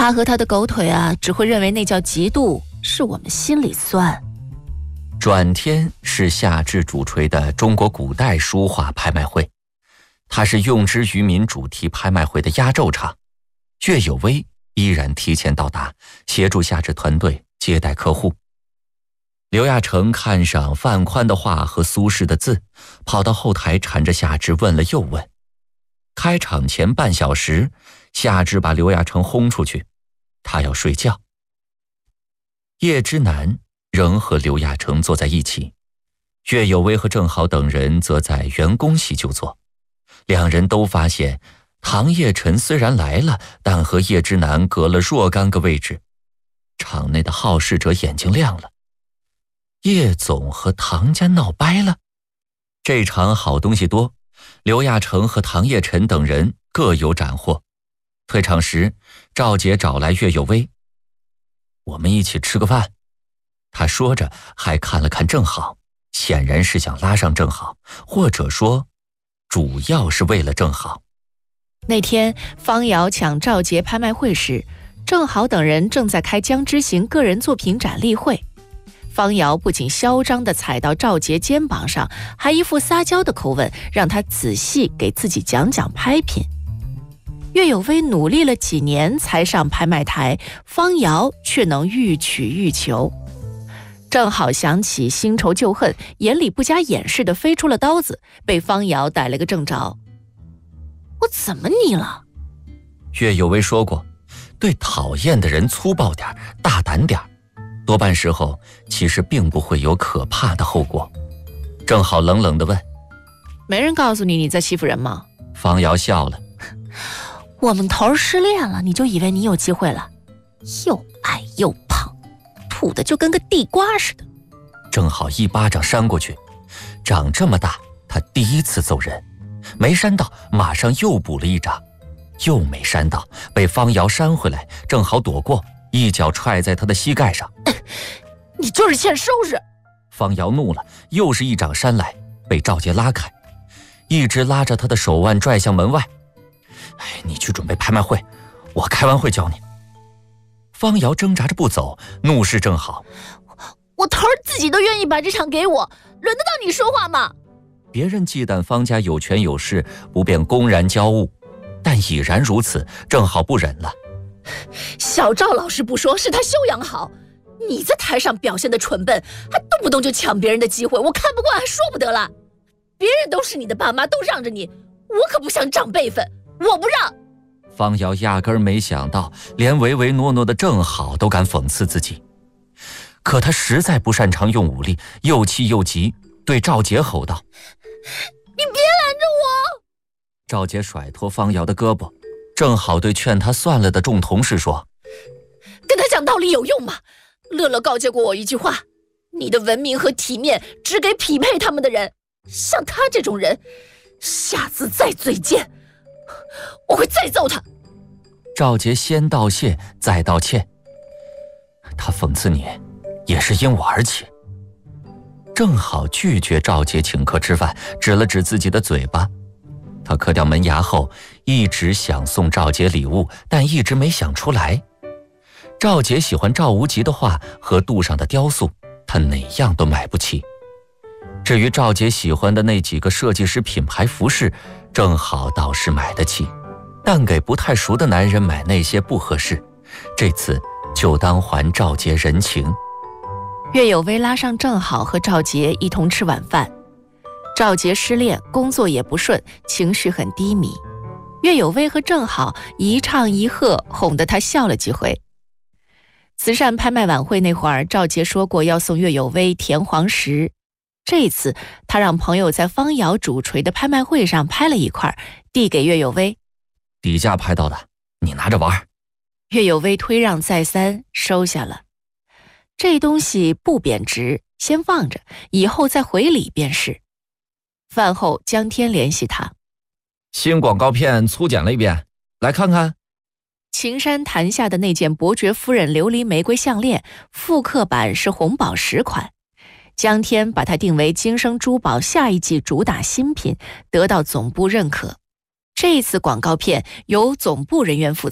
他和他的狗腿啊，只会认为那叫嫉妒，是我们心里酸。 转天是夏至主锤的中国古代书画拍卖会，它是用之于民主题拍卖会的压轴场。岳有为依然提前到达，协助夏至团队接待客户。刘亚成看上范宽的画和苏轼的字，跑到后台缠着夏至问了又问。开场前半小时，夏至把刘亚成轰出去，他要睡觉。叶之南仍和刘亚成坐在一起，岳有为和郑好等人则在员工席就坐。两人都发现唐叶晨虽然来了，但和叶之南隔了若干个位置。场内的好事者眼睛亮了，叶总和唐家闹掰了。这场好东西多，刘亚成和唐叶晨等人各有斩获。退场时，赵杰找来岳有为，我们一起吃个饭。他说着还看了看郑好，显然是想拉上郑好，或者说主要是为了郑好。 那天方瑶抢赵杰拍卖会时，郑好等人正在开江之行个人作品展例会。方瑶不仅嚣张地踩到赵杰肩膀上，还一副撒娇的口吻，让他仔细给自己讲讲拍品。岳有为努力了几年才上拍卖台，方瑶却能欲取欲求。正好想起新仇旧恨，眼里不加掩饰地飞出了刀子，被方瑶逮了个正着。我怎么你了？ 岳有为说过，对讨厌的人粗暴点，大胆点，多半时候其实并不会有可怕的后果。正好冷冷地问， 没人告诉你在欺负人吗？ 方瑶笑了， 我们头儿失恋了，你就以为你有机会了？又矮又胖，吐的就跟个地瓜似的。 正好一巴掌扇过去，长这么大他第一次揍人，没扇到马上又补了一掌，又没扇到，被方瑶扇回来，正好躲过，一脚踹在他的膝盖上。 你就是欠收拾！ 方瑶怒了，又是一掌扇来，被赵杰拉开，一直拉着他的手腕拽向门外。你去准备拍卖会，我开完会教你。方瑶挣扎着不走，怒视正好， 我头儿自己都愿意把这场给我，轮得到你说话吗？ 别人忌惮方家有权有势，不便公然交恶，但已然如此，正好不忍了。 小赵老师不说是他修养好，你在台上表现的蠢笨，还动不动就抢别人的机会，我看不惯还说不得了。别人都是你的爸妈，都让着你，我可不想长辈分，我不让。 方瑶压根儿没想到，连唯唯诺诺的正好都敢讽刺自己。可他实在不擅长用武力，又气又急，对赵杰吼道： 你别拦着我！ 赵杰甩脱方瑶的胳膊，正好对劝他算了的众同事说： 跟他讲道理有用吗？乐乐告诫过我一句话，你的文明和体面只给匹配他们的人，像他这种人，下次再嘴贱，我会再揍他。 赵杰先道谢再道歉，他讽刺你也是因我而起。正好拒绝赵杰请客吃饭，指了指自己的嘴巴。他磕掉门牙后，一直想送赵杰礼物，但一直没想出来。赵杰喜欢赵无极的画和杜上的雕塑，他哪样都买不起。至于赵杰喜欢的那几个设计师品牌服饰，正好倒是买得起，但给不太熟的男人买那些不合适。这次就当还赵杰人情。 岳有为拉上正好和赵杰一同吃晚饭。赵杰失恋，工作也不顺，情绪很低迷。岳有为和正好一唱一和，哄得他笑了几回。慈善拍卖晚会那会儿，赵杰说过要送岳有为田黄石。这次他让朋友在方瑶主锤的拍卖会上拍了一块，递给岳有为， 底价拍到的，你拿着玩。 岳有为推让再三，收下了。这东西不贬值，先放着，以后再回礼便是。饭后江天联系他， 新广告片粗剪了一遍，来看看。 晴山坛下的那件伯爵夫人琉璃玫瑰项链，复刻版是红宝石款。江天把它定为今生珠宝下一季主打新品，得到总部认可。这次广告片由总部人员负责，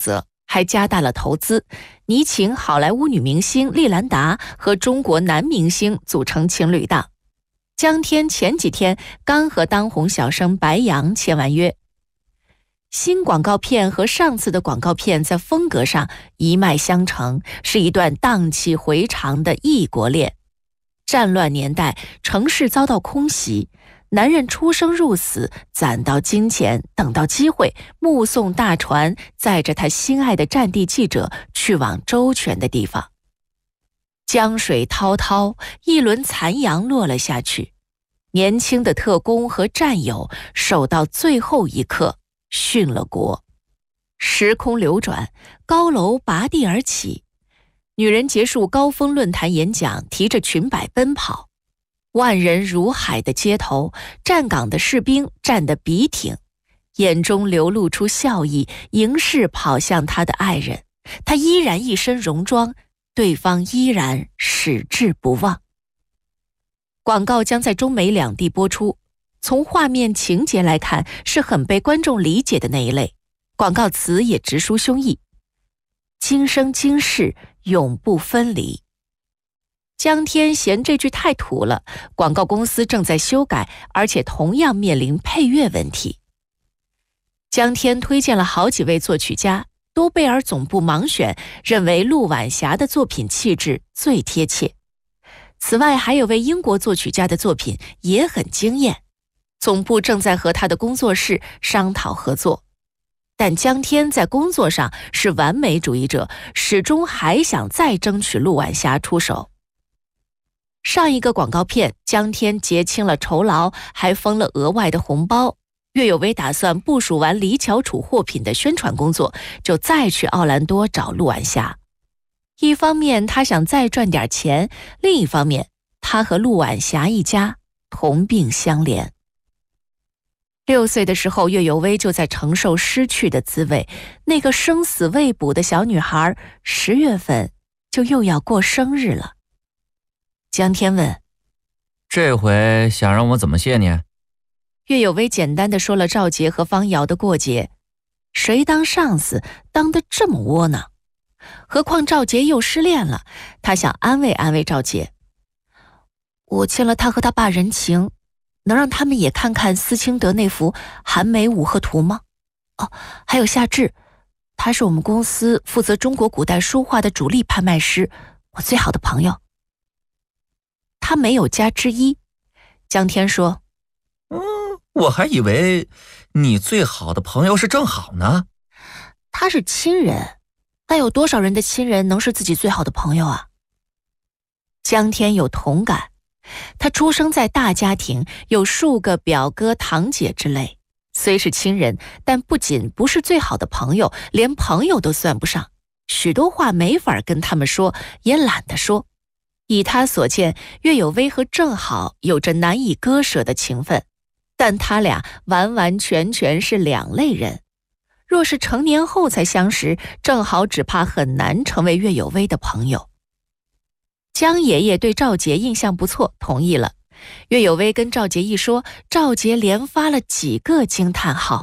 还加大了投资，拟请好莱坞女明星丽兰达和中国男明星组成情侣档。江天前几天刚和当红小生白杨签完约。新广告片和上次的广告片在风格上一脉相承，是一段荡气回肠的异国恋。战乱年代，城市遭到空袭，男人出生入死，攒到金钱，等到机会，目送大船载着他心爱的战地记者去往周全的地方。江水滔滔，一轮残阳落了下去，年轻的特工和战友守到最后一刻殉了国。时空流转，高楼拔地而起，女人结束高峰论坛演讲，提着裙摆奔跑。万人如海的街头，站岗的士兵站得笔挺，眼中流露出笑意，迎视跑向他的爱人。他依然一身戎装，对方依然矢志不忘。广告将在中美两地播出，从画面情节来看，是很被观众理解的那一类。广告词也直抒胸臆：今生今世，永不分离。江天嫌这句太土了，广告公司正在修改，而且同样面临配乐问题。江天推荐了好几位作曲家，多贝尔总部盲选，认为陆晚霞的作品气质最贴切。此外，还有位英国作曲家的作品也很惊艳，总部正在和他的工作室商讨合作。但江天在工作上是完美主义者，始终还想再争取陆晚霞出手。上一个广告片，江天结清了酬劳，还封了额外的红包。岳有为打算部署完李翘楚货品的宣传工作，就再去奥兰多找陆晚霞。一方面他想再赚点钱，另一方面他和陆晚霞一家同病相怜。6岁的时候，岳有为就在承受失去的滋味。那个生死未卜的小女孩，10月份就又要过生日了。江天问： 这回想让我怎么谢你？ 岳有为简单的说了赵杰和方瑶的过节。谁当上司当得这么窝囊？何况赵杰又失恋了，他想安慰安慰赵杰。我欠了他和他爸人情，能让他们也看看斯清德那幅韩美五鹤图吗？哦，还有夏至，他是我们公司负责中国古代书画的主力拍卖师，我最好的朋友。他没有加之一。江天说： 我还以为你最好的朋友是正好呢。 他是亲人，但有多少人的亲人能是自己最好的朋友啊？江天有同感，他出生在大家庭，有数个表哥堂姐之类，虽是亲人，但不仅不是最好的朋友，连朋友都算不上，许多话没法跟他们说，也懒得说。以他所见，岳有为和郑好有着难以割舍的情分，但他俩完完全全是两类人。若是成年后才相识，郑好只怕很难成为岳有为的朋友。江爷爷对赵杰印象不错，同意了。岳有为跟赵杰一说，赵杰连发了几个惊叹号。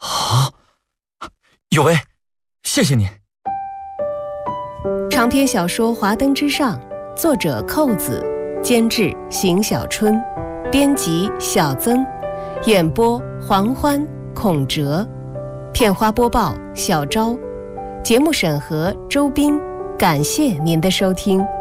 有为，谢谢你。 长篇小说《华灯之上》，作者寇子，监制邢小春，编辑小曾，演播黄欢、孔哲，片花播报小昭，节目审核周斌。感谢您的收听。